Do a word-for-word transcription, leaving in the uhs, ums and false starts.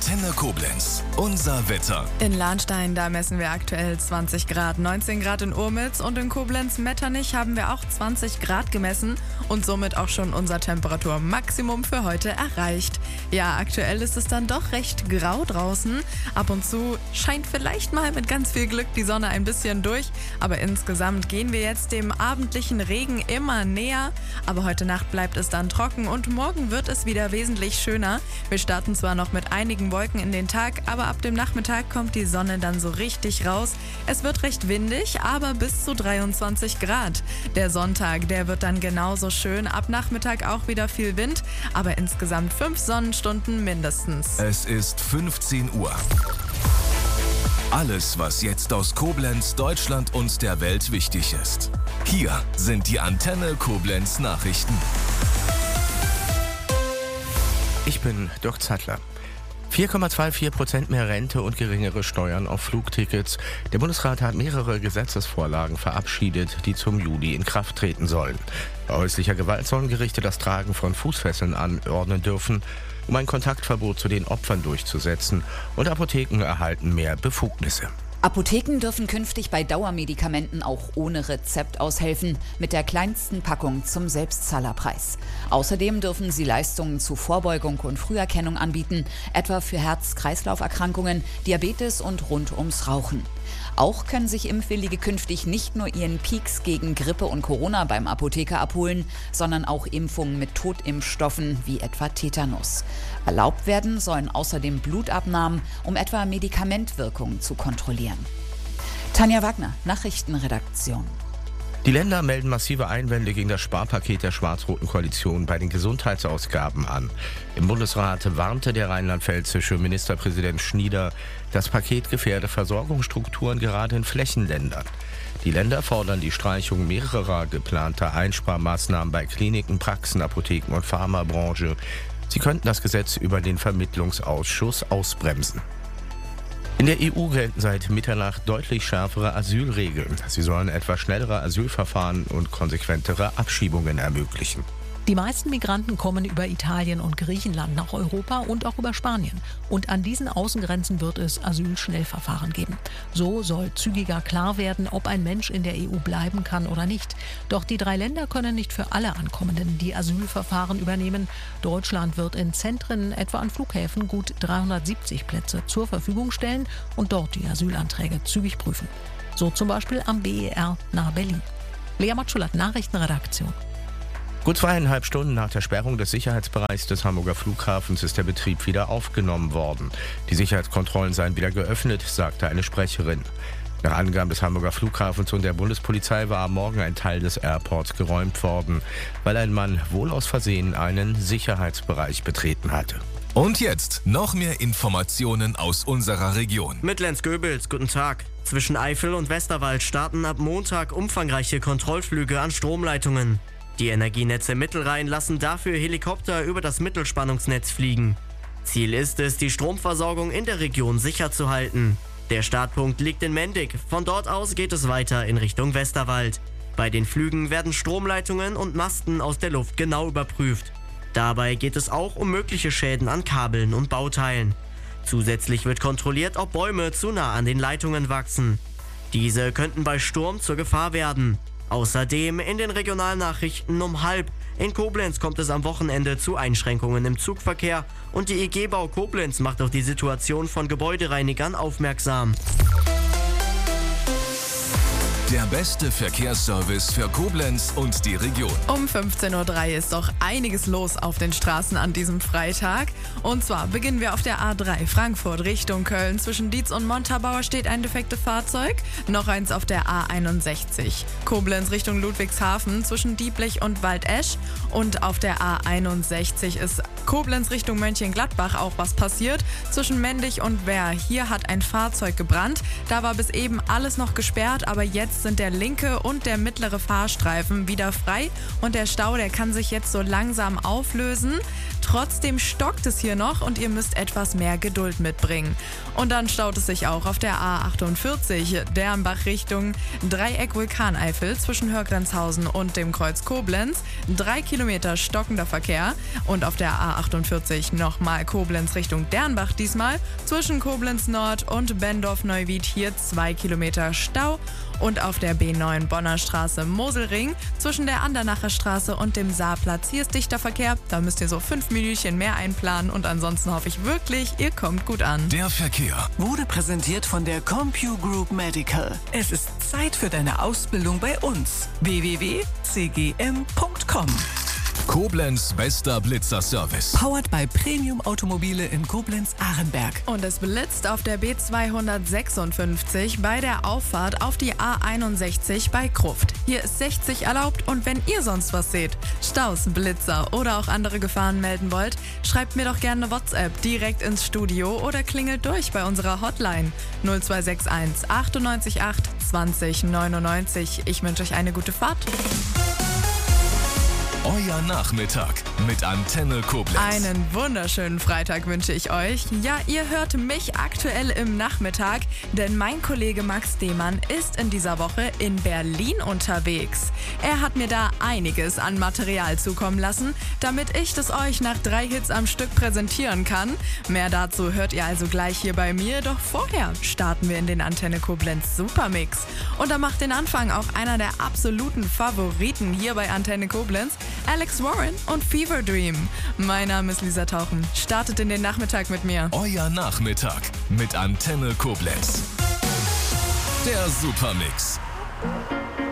Antenne Koblenz. Unser Wetter. In Lahnstein, da messen wir aktuell zwanzig Grad, neunzehn Grad in Urmitz und in Koblenz-Metternich haben wir auch zwanzig Grad gemessen und somit auch schon unser Temperaturmaximum für heute erreicht. Ja, aktuell ist es dann doch recht grau draußen. Ab und zu scheint vielleicht mal mit ganz viel Glück die Sonne ein bisschen durch, aber insgesamt gehen wir jetzt dem abendlichen Regen immer näher. Aber heute Nacht bleibt es dann trocken und morgen wird es wieder wesentlich schöner. Wir starten zwar noch mit einigen Wolken in den Tag, aber ab dem Nachmittag kommt die Sonne dann so richtig raus. Es wird recht windig, aber bis zu dreiundzwanzig Grad. Der Sonntag, der wird dann genauso schön. Ab Nachmittag auch wieder viel Wind, aber insgesamt fünf Sonnenstunden mindestens. Es ist fünfzehn Uhr. Alles, was jetzt aus Koblenz, Deutschland und der Welt wichtig ist. Hier sind die Antenne Koblenz Nachrichten. Ich bin Dirk Zattler. vier Komma vierundzwanzig Prozent mehr Rente und geringere Steuern auf Flugtickets. Der Bundesrat hat mehrere Gesetzesvorlagen verabschiedet, die zum Juli in Kraft treten sollen. Bei häuslicher Gewalt sollen Gerichte das Tragen von Fußfesseln anordnen dürfen, um ein Kontaktverbot zu den Opfern durchzusetzen. Und Apotheken erhalten mehr Befugnisse. Apotheken dürfen künftig bei Dauermedikamenten auch ohne Rezept aushelfen, mit der kleinsten Packung zum Selbstzahlerpreis. Außerdem dürfen sie Leistungen zu Vorbeugung und Früherkennung anbieten, etwa für Herz-Kreislauf-Erkrankungen, Diabetes und rund ums Rauchen. Auch können sich Impfwillige künftig nicht nur ihren Peaks gegen Grippe und Corona beim Apotheker abholen, sondern auch Impfungen mit Totimpfstoffen wie etwa Tetanus. Erlaubt werden sollen außerdem Blutabnahmen, um etwa Medikamentwirkungen zu kontrollieren. Tanja Wagner, Nachrichtenredaktion. Die Länder melden massive Einwände gegen das Sparpaket der schwarz-roten Koalition bei den Gesundheitsausgaben an. Im Bundesrat warnte der rheinland-pfälzische Ministerpräsident Schnieder, das Paket gefährde Versorgungsstrukturen gerade in Flächenländern. Die Länder fordern die Streichung mehrerer geplanter Einsparmaßnahmen bei Kliniken, Praxen, Apotheken und Pharmabranche. Sie könnten das Gesetz über den Vermittlungsausschuss ausbremsen. In der E U gelten seit Mitternacht deutlich schärfere Asylregeln. Sie sollen etwa schnellere Asylverfahren und konsequentere Abschiebungen ermöglichen. Die meisten Migranten kommen über Italien und Griechenland nach Europa und auch über Spanien. Und an diesen Außengrenzen wird es Asylschnellverfahren geben. So soll zügiger klar werden, ob ein Mensch in der E U bleiben kann oder nicht. Doch die drei Länder können nicht für alle Ankommenden die Asylverfahren übernehmen. Deutschland wird in Zentren, etwa an Flughäfen, gut dreihundertsiebzig Plätze zur Verfügung stellen und dort die Asylanträge zügig prüfen. So zum Beispiel am B E R nahe Berlin. Lea Matschulat, Nachrichtenredaktion. Gut zweieinhalb Stunden nach der Sperrung des Sicherheitsbereichs des Hamburger Flughafens ist der Betrieb wieder aufgenommen worden. Die Sicherheitskontrollen seien wieder geöffnet, sagte eine Sprecherin. Nach Angaben des Hamburger Flughafens und der Bundespolizei war am Morgen ein Teil des Airports geräumt worden, weil ein Mann wohl aus Versehen einen Sicherheitsbereich betreten hatte. Und jetzt noch mehr Informationen aus unserer Region. Mit Lenz Goebels, guten Tag. Zwischen Eifel und Westerwald starten ab Montag umfangreiche Kontrollflüge an Stromleitungen. Die Energienetze Mittelrhein lassen dafür Helikopter über das Mittelspannungsnetz fliegen. Ziel ist es, die Stromversorgung in der Region sicher zu halten. Der Startpunkt liegt in Mendig. Von dort aus geht es weiter in Richtung Westerwald. Bei den Flügen werden Stromleitungen und Masten aus der Luft genau überprüft. Dabei geht es auch um mögliche Schäden an Kabeln und Bauteilen. Zusätzlich wird kontrolliert, ob Bäume zu nah an den Leitungen wachsen. Diese könnten bei Sturm zur Gefahr werden. Außerdem in den Regionalnachrichten um halb. In Koblenz kommt es am Wochenende zu Einschränkungen im Zugverkehr und die E G Bau Koblenz macht auf die Situation von Gebäudereinigern aufmerksam. Der beste Verkehrsservice für Koblenz und die Region. Um fünfzehn Uhr drei ist doch einiges los auf den Straßen an diesem Freitag. Und zwar beginnen wir auf der A drei Frankfurt Richtung Köln. Zwischen Dietz und Montabaur steht ein defektes Fahrzeug. Noch eins auf der A einundsechzig. Koblenz Richtung Ludwigshafen zwischen Dieblich und Waldesch. Und auf der A einundsechzig ist Koblenz Richtung Mönchengladbach auch was passiert. Zwischen Mendig und Wehr. Hier hat ein Fahrzeug gebrannt. Da war bis eben alles noch gesperrt, aber jetzt sind der linke und der mittlere Fahrstreifen wieder frei und der Stau, der kann sich jetzt so langsam auflösen. Trotzdem stockt es hier noch und ihr müsst etwas mehr Geduld mitbringen. Und dann staut es sich auch auf der A achtundvierzig, Dernbach Richtung Dreieck Vulkaneifel zwischen Hörgrenzhausen und dem Kreuz Koblenz. Drei Kilometer stockender Verkehr. Und auf der A achtundvierzig nochmal Koblenz Richtung Dernbach diesmal. Zwischen Koblenz Nord und Bendorf-Neuwied hier zwei Kilometer Stau. Und auf der B neun Bonner Straße Moselring zwischen der Andernacher Straße und dem Saarplatz. Hier ist dichter Verkehr, da müsst ihr so fünf Minütchen mehr einplanen und ansonsten hoffe ich wirklich, ihr kommt gut an. Der Verkehr wurde präsentiert von der CompuGroup Medical. Es ist Zeit für deine Ausbildung bei uns. w w w punkt c g m punkt com. Koblenz bester Blitzer-Service. Powered by Premium Automobile in Koblenz-Arenberg. Und es blitzt auf der B zweihundertsechsundfünfzig bei der Auffahrt auf die A einundsechzig bei Gruft. Hier ist sechzig erlaubt und wenn ihr sonst was seht, Staus, Blitzer oder auch andere Gefahren melden wollt, schreibt mir doch gerne eine WhatsApp direkt ins Studio oder klingelt durch bei unserer Hotline null zwei sechs eins achtundneunzig acht zwanzig neunundneunzig. Ich wünsche euch eine gute Fahrt. Euer Nachmittag mit Antenne Koblenz. Einen wunderschönen Freitag wünsche ich euch. Ja, ihr hört mich aktuell im Nachmittag, denn mein Kollege Max Demann ist in dieser Woche in Berlin unterwegs. Er hat mir da einiges an Material zukommen lassen, damit ich das euch nach drei Hits am Stück präsentieren kann. Mehr dazu hört ihr also gleich hier bei mir, doch vorher starten wir in den Antenne Koblenz Supermix. Und da macht den Anfang auch einer der absoluten Favoriten hier bei Antenne Koblenz, Alex Warren und Fever Dream. Mein Name ist Lisa Tauchen. Startet in den Nachmittag mit mir. Euer Nachmittag mit Antenne Koblenz. Der Supermix.